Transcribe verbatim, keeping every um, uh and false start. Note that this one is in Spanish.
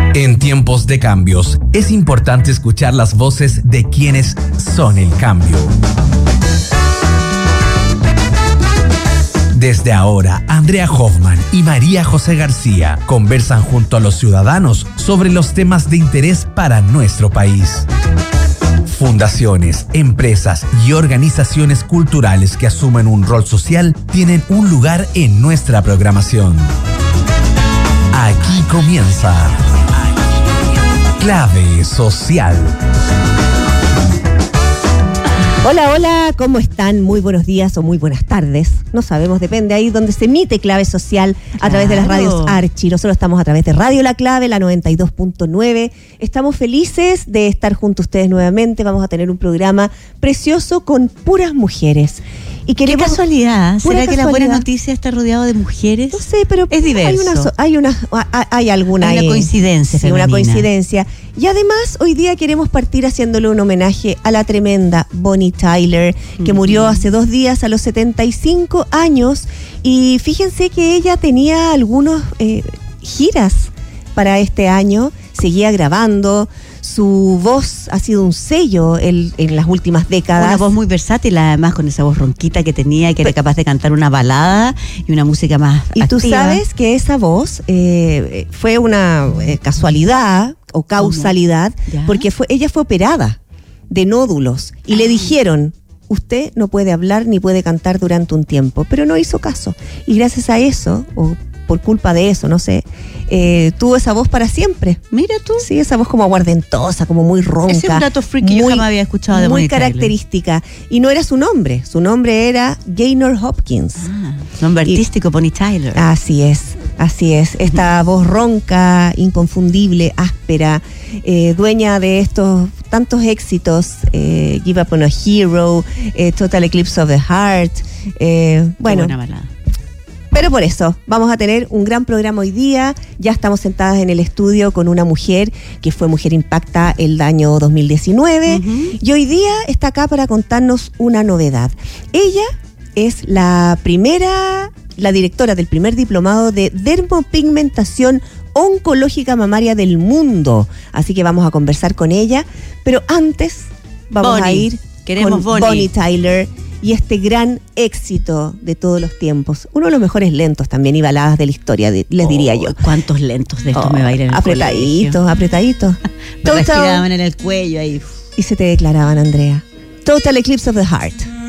En tiempos de cambios, es importante escuchar las voces de quienes son el cambio. Desde ahora, Andrea Hoffman y María José García conversan junto a los ciudadanos sobre los temas de interés para nuestro país. Fundaciones, empresas y organizaciones culturales que asumen un rol social tienen un lugar en nuestra programación. Aquí comienza Clave Social. Hola, hola, ¿cómo están? Muy buenos días o muy buenas tardes. No sabemos, depende ahí donde se emite Clave Social a claro. través de las radios Archi. Nosotros estamos a través de Radio La Clave, la noventa y dos punto nueve. Estamos felices de estar junto a ustedes nuevamente. Vamos a tener un programa precioso con puras mujeres. Y queremos, ¿Qué casualidad? ¿Será casualidad? que la buena noticia está rodeado de mujeres? No sé, pero es diverso. Hay una, hay una, hay alguna hay una ahí, coincidencia. Sí, femenina. una coincidencia. Y además, hoy día queremos partir haciéndole un homenaje a la tremenda Bonnie Tyler, que mm-hmm. murió hace dos días a los setenta y cinco años. Y fíjense que ella tenía algunos eh, giras para este año, seguía grabando. Su voz ha sido un sello en, en las últimas décadas. Una voz muy versátil, además, con esa voz ronquita que tenía, que era capaz de cantar una balada y una música más y activa. Tú sabes que esa voz eh, fue una eh, casualidad o causalidad, porque fue, ella fue operada de nódulos y Ay. le dijeron: usted no puede hablar ni puede cantar durante un tiempo, pero no hizo caso. Y gracias a eso, o por culpa de eso, no sé, eh, tuvo esa voz para siempre. Mira tú. Sí, esa voz como aguardentosa, como muy ronca. Ese es un dato freak que yo jamás había escuchado de Muy característica. Y no era su nombre, su nombre era Gaynor Hopkins. Ah, nombre artístico, y, Bonnie Tyler. Así es, así es. Esta voz ronca, inconfundible, áspera, eh, dueña de estos tantos éxitos, eh, Give Up on a Hero, eh, Total Eclipse of the Heart. Eh, bueno. Qué buena balada. Pero por eso, vamos a tener un gran programa hoy día. Ya estamos sentadas en el estudio con una mujer que fue Mujer Impacta el año dos mil diecinueve. Uh-huh. Y hoy día está acá para contarnos una novedad. Ella es la primera, la directora del primer diplomado de dermopigmentación oncológica mamaria del mundo. Así que vamos a conversar con ella. Pero antes, vamos Bonnie. a ir Queremos con Bonnie. Bonnie Tyler y este gran éxito de todos los tiempos. Uno de los mejores lentos también y baladas de la historia, de, les oh, diría yo. ¿Cuántos lentos de estos oh, me va a ir en el apretaditos, colegio? apretaditos. Me respiraban en el cuello ahí. Y se te declaraban, Andrea. Total Eclipse of the Heart.